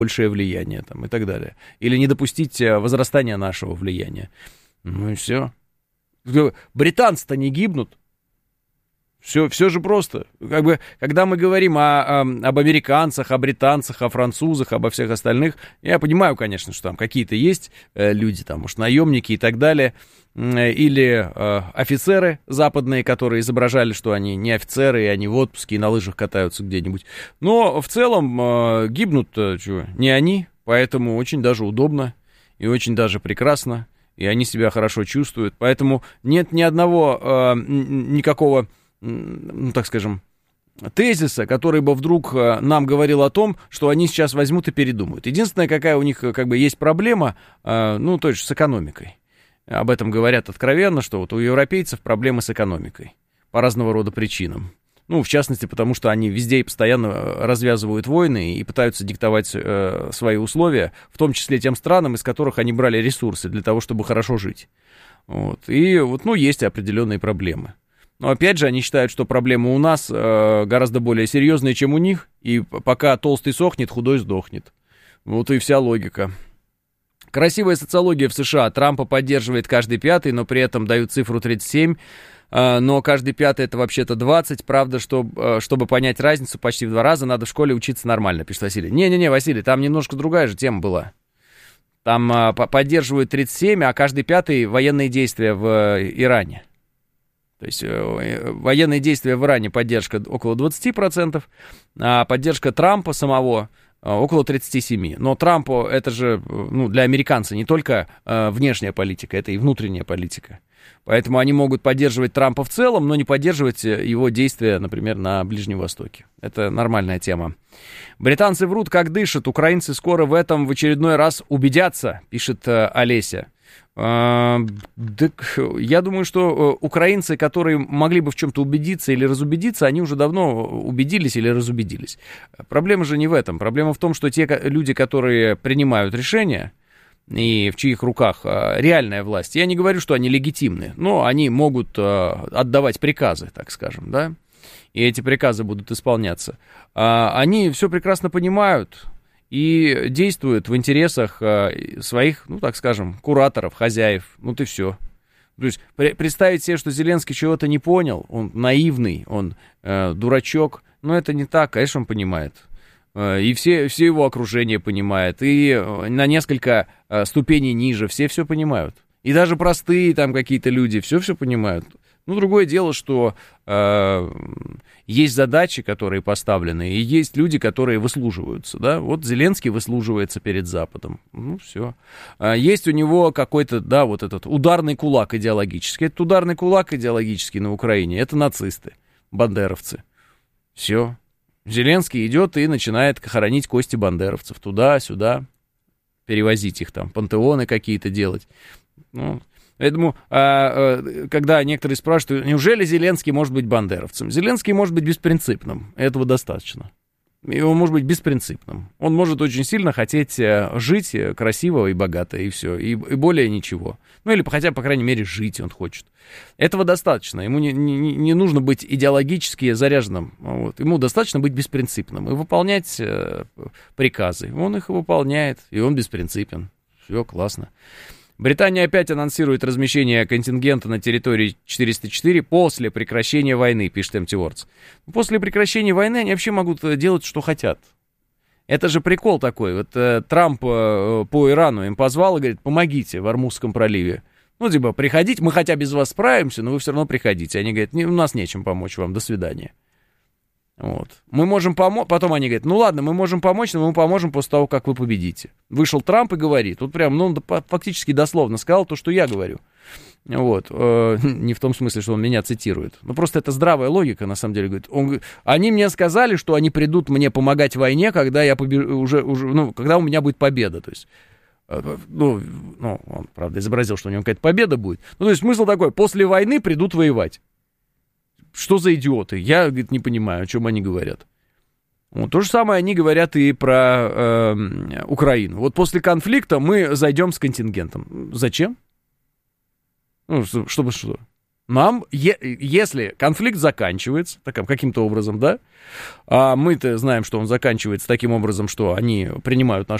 большее влияние там, и так далее. Или не допустить возрастания нашего влияния. Ну и все. Британцы-то не гибнут. Все же просто. Как бы, когда мы говорим об американцах, о британцах, о французах, обо всех остальных, я понимаю, конечно, что там какие-то есть люди, там, может, наемники и так далее, или офицеры западные, которые изображали, что они не офицеры, и они в отпуске и на лыжах катаются где-нибудь. Но в целом гибнут не они, поэтому очень даже удобно и очень даже прекрасно, и они себя хорошо чувствуют. Поэтому нет ни одного, никакого, ну, так скажем, тезиса, который бы вдруг нам говорил о том, что они сейчас возьмут и передумают. Единственная, какая у них как бы есть проблема, ну, то есть с экономикой. Об этом говорят откровенно, что вот у европейцев проблемы с экономикой по разного рода причинам. Ну, в частности, потому что они везде и постоянно развязывают войны и пытаются диктовать свои условия, в том числе тем странам, из которых они брали ресурсы для того, чтобы хорошо жить. Вот. И вот, ну, есть определенные проблемы. Но опять же, они считают, что проблемы у нас гораздо более серьезные, чем у них, и пока толстый сохнет, худой сдохнет. Вот и вся логика. Красивая социология в США. Трампа поддерживает каждый пятый, но при этом дают цифру 37, но каждый пятый это вообще-то 20. Правда, чтобы понять разницу почти в 2 раза, надо в школе учиться нормально, пишет Василий. Не-не-не, Василий, там немножко другая же тема была. Там поддерживают 37, а каждый пятый военные действия в Иране. То есть военные действия в Иране поддержка около 20%, а поддержка Трампа самого около 37%. Но Трампу это же, ну, для американца не только внешняя политика, это и внутренняя политика. Поэтому они могут поддерживать Трампа в целом, но не поддерживать его действия, например, на Ближнем Востоке. Это нормальная тема. Британцы врут, как дышат. Украинцы скоро в этом в очередной раз убедятся, пишет Олеся. Я думаю, что украинцы, которые могли бы в чем-то убедиться или разубедиться, они уже давно убедились или разубедились. Проблема же не в этом. Проблема в том, что те люди, которые принимают решения, и в чьих руках реальная власть, я не говорю, что они легитимны, но они могут отдавать приказы, так скажем, да, и эти приказы будут исполняться. Они все прекрасно понимают и действуют в интересах своих, ну, так скажем, кураторов, хозяев, ну, и все. То есть представить себе, что Зеленский чего-то не понял, он наивный, он дурачок, но это не так, конечно, он понимает. И все его окружение понимает, и на несколько ступеней ниже все понимают. И даже простые там какие-то люди все понимают. Ну, другое дело, что есть задачи, которые поставлены, и есть люди, которые выслуживаются, да. Вот Зеленский выслуживается перед Западом, ну, все. Есть у него какой-то, да, вот этот ударный кулак идеологический. Этот ударный кулак идеологический на Украине, это нацисты, бандеровцы. Все. Зеленский идет и начинает хоронить кости бандеровцев туда-сюда, перевозить их там, пантеоны какие-то делать. Ну, поэтому, когда некоторые спрашивают, неужели Зеленский может быть бандеровцем? Зеленский может быть беспринципным, этого достаточно. И он может быть беспринципным. Он может очень сильно хотеть жить красиво и богато, и все, и более ничего. Ну, или хотя, по крайней мере, жить он хочет. Этого достаточно. Ему не нужно быть идеологически заряженным. Вот. Ему достаточно быть беспринципным и выполнять приказы. Он их выполняет, и он беспринципен. Все, классно. Британия опять анонсирует размещение контингента на территории 404 после прекращения войны, пишет Empty Words. После прекращения войны они вообще могут делать, что хотят. Это же прикол такой. Вот Трамп по Ирану им позвал и говорит, помогите в Ормузском проливе. Ну, типа, приходите, мы хотя без вас справимся, но вы все равно приходите. Они говорят, у нас нечем помочь вам, до свидания. Вот. Мы можем помочь, потом они говорят, ну ладно, мы можем помочь, но мы поможем после того, как вы победите. Вышел Трамп и говорит, тут прям, ну, фактически дословно сказал то, что я говорю. Вот. Не в том смысле, что он меня цитирует. Ну, просто это здравая логика, на самом деле. Говорит, они мне сказали, что они придут мне помогать в войне, когда я когда у меня будет победа. То есть, ну, он, правда, изобразил, что у него какая-то победа будет. Ну, то есть смысл такой, после войны придут воевать. Что за идиоты? Я, говорит, не понимаю, о чем они говорят. Вот, то же самое они говорят и про Украину. Вот после конфликта мы зайдем с контингентом. Зачем? Ну, чтобы что? Нам, если конфликт заканчивается каким-то образом, да, а мы-то знаем, что он заканчивается таким образом, что они принимают